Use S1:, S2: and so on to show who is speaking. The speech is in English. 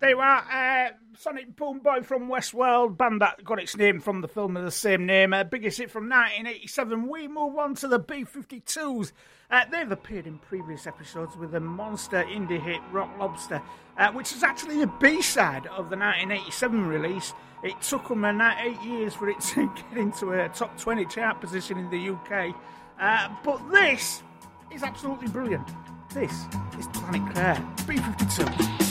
S1: There you are, Sonic Boom Boy from Westworld, band that got its name from the film of the same name. Biggest hit from 1987. We move on to the B-52s. They've appeared in previous episodes with the monster indie hit Rock Lobster, which is actually the B-side of the 1987 release. It took them 8 years for it to get into a top 20 chart position in the UK. But this is absolutely brilliant. This is Planet Claire, B-52.